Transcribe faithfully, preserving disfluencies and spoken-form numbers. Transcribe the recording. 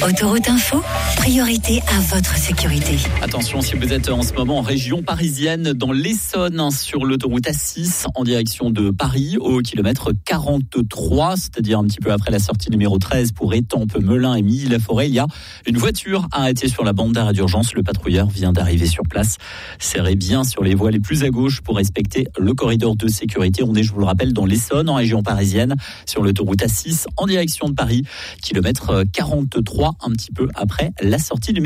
Autoroute Info, priorité à votre sécurité. Attention, si vous êtes en ce moment en région parisienne, dans l'Essonne, sur l'autoroute A six, en direction de Paris, au kilomètre quarante-trois, c'est-à-dire un petit peu après la sortie numéro treize pour Étampes, Melun et Milly-la-Forêt, il y a une voiture arrêtée sur la bande d'arrêt d'urgence. Le patrouilleur vient d'arriver sur place. Serrez bien sur les voies les plus à gauche pour respecter le corridor de sécurité. On est, je vous le rappelle, dans l'Essonne, en région parisienne, sur l'autoroute A six, en direction de Paris, kilomètre quarante-trois, un petit peu après la sortie numéro